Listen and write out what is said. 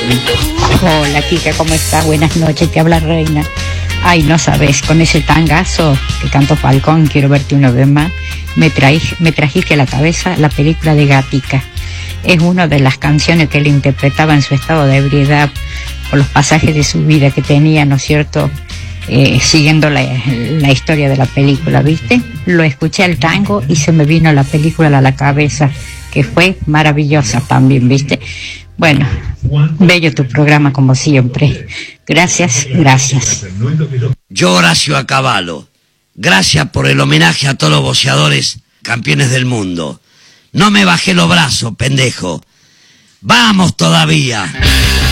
Hola, Kika, ¿cómo estás? Buenas noches, te habla Reina. Ay, no sabes, con ese tangazo que cantó Falcón, quiero verte una vez más, me trajiste a la cabeza la película de Gatica. Es una de las canciones que él interpretaba en su estado de ebriedad por los pasajes de su vida que tenía, ¿no es cierto? Siguiendo la historia de la película, ¿viste? Lo escuché al tango y se me vino la película a la cabeza, que fue maravillosa también, ¿viste? Bueno, bello tu programa como siempre. Gracias, gracias. Yo, Horacio Acabalo, gracias por el homenaje a todos los boxeadores campeones del mundo. No me bajé los brazos, pendejo. ¡Vamos todavía!